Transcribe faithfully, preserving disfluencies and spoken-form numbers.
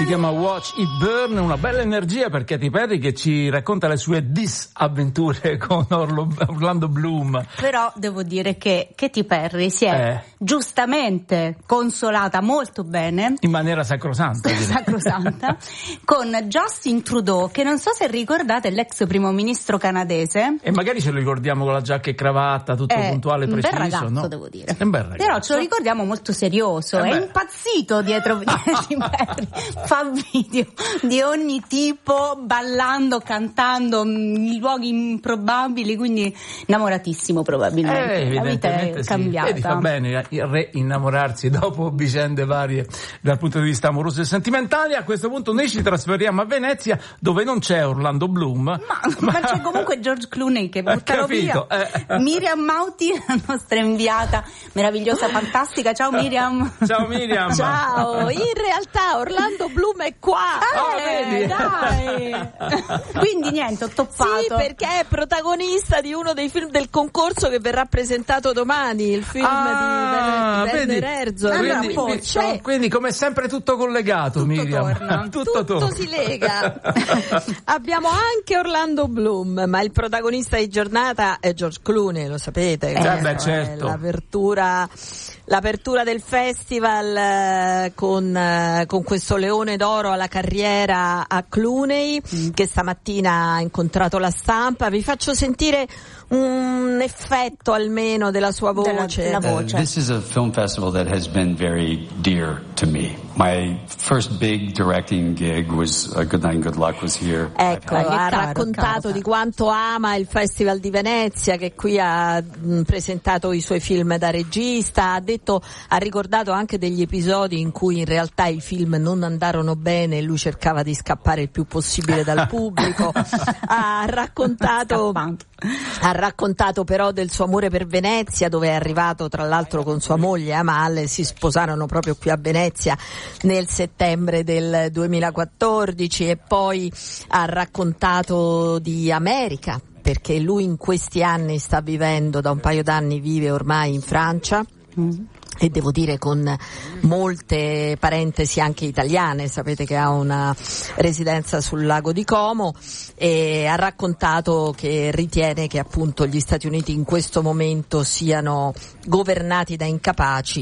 Si chiama Watch It Burn, una bella energia per Katy Perry che ci racconta le sue disavventure con Orlo, Orlando Bloom. Però devo dire che Katy Perry si è eh. giustamente consolata molto bene, in maniera sacrosanta, sacrosanta con Justin Trudeau, che non so se ricordate, è l'ex primo ministro canadese. E magari ce lo ricordiamo con la giacca e cravatta, tutto è puntuale, preciso. Un bel ragazzo, no? devo dire. È un bel ragazzo. Però ce lo ricordiamo molto serioso, eh è impazzito dietro Katy Perry, fa video di ogni tipo, ballando, cantando, in luoghi improbabili, quindi innamoratissimo probabilmente. Eh, la vita è sì. cambiata. Vedi, fa bene reinnamorarsi dopo vicende varie dal punto di vista amoroso e sentimentale. A questo punto noi ci trasferiamo a Venezia, dove non c'è Orlando Bloom, ma, ma, ma c'è comunque George Clooney che buttano via. Eh. Miriam Mauti, la nostra inviata meravigliosa, fantastica. Ciao Miriam. Ciao Miriam. Ciao. In realtà Orlando Bloom è qua. Eh, oh, dai. Quindi niente, ho toppato. Sì, perché è protagonista di uno dei film del concorso che verrà presentato domani, il film ah, di Werner Herzog. Quindi, quindi, cioè, quindi come sempre tutto collegato, tutto Miriam. Torna. Tutto, tutto, tutto si lega. Abbiamo anche Orlando Bloom, ma il protagonista di giornata è George Clooney, lo sapete. Eh, beh, certo. L'apertura L'apertura del festival eh, con, eh, con questo leone d'oro alla carriera a Clooney, mm. che stamattina ha incontrato la stampa. Vi faccio sentire un effetto almeno della sua voce. Della, della voce. Uh, this is a film festival that has been very dear to me. My first big directing gig was uh, Good Night and Good Luck was here. Ecco, Caro, ha caro, raccontato caro. di quanto ama il Festival di Venezia, che qui ha mh, presentato i suoi film da regista. Ha detto, ha ricordato anche degli episodi in cui in realtà i film non andarono bene e lui cercava di scappare il più possibile dal pubblico. Ha raccontato ha raccontato però del suo amore per Venezia, dove è arrivato tra l'altro con sua moglie Amal. Si sposarono proprio qui a Venezia nel settembre del duemilaquattordici. E poi ha raccontato di America, perché lui in questi anni sta vivendo, da un paio d'anni vive ormai in Francia. Mm. E devo dire con molte parentesi anche italiane, sapete che ha una residenza sul lago di Como, e ha raccontato che ritiene che appunto gli Stati Uniti in questo momento siano governati da incapaci